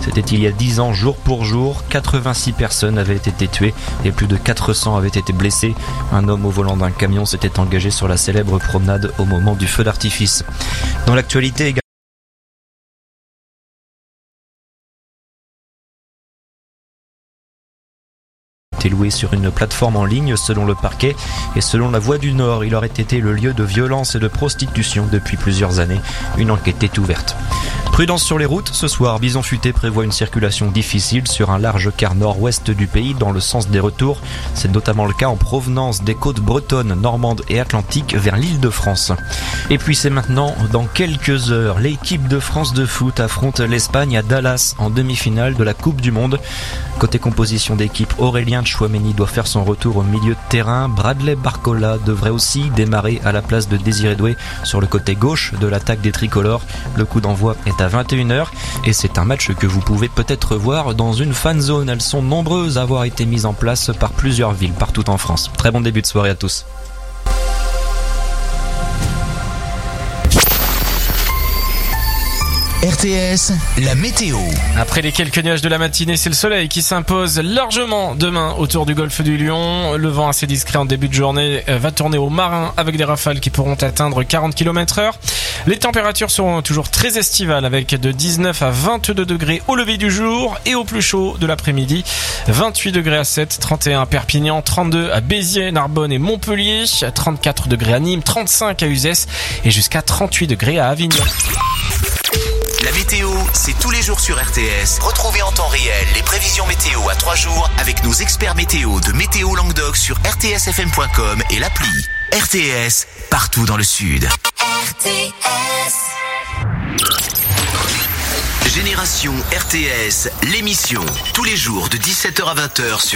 C'était il y a 10 ans, jour pour jour. 86 personnes avaient été tuées et plus de 400 avaient été blessées. Un homme au volant d'un camion s'était engagé sur la célèbre promenade au moment du feu d'artifice. Dans l'actualité également, loué sur une plateforme en ligne selon le parquet et selon la Voix du Nord, il aurait été le lieu de violence et de prostitution depuis plusieurs années. Une enquête est ouverte. Prudence sur les routes. Ce soir, Bison Futé prévoit une circulation difficile sur un large quart nord-ouest du pays dans le sens des retours. C'est notamment le cas en provenance des côtes bretonnes, normandes et atlantiques vers l'Île-de-France. Et puis c'est maintenant, dans quelques heures, l'équipe de France de foot affronte l'Espagne à Dallas en demi-finale de la Coupe du Monde. Côté composition d'équipe, Aurélien Tchouaméni doit faire son retour au milieu de terrain. Bradley Barcola devrait aussi démarrer à la place de Désiré Doué sur le côté gauche de l'attaque des tricolores. Le coup d'envoi est à 21h et c'est un match que vous pouvez peut-être voir dans une fan zone. Elles sont nombreuses à avoir été mises en place par plusieurs villes partout en France. Très bon début de soirée à tous. RTS, la météo. Après les quelques nuages de la matinée, c'est le soleil qui s'impose largement demain autour du golfe du Lion. Le vent assez discret en début de journée va tourner au marin avec des rafales qui pourront atteindre 40 km/h. Les températures seront toujours très estivales avec de 19 à 22 degrés au lever du jour et au plus chaud de l'après-midi. 28 degrés à 7, 31 à Perpignan, 32 à Béziers, Narbonne et Montpellier, 34 degrés à Nîmes, 35 à Uzès et jusqu'à 38 degrés à Avignon. La météo, c'est tous les jours sur RTS. Retrouvez en temps réel les prévisions météo à 3 jours avec nos experts météo de Météo Languedoc sur rtsfm.com et l'appli. RTS, partout dans le Sud. RTS. Génération RTS, l'émission, tous les jours de 17h à 20h sur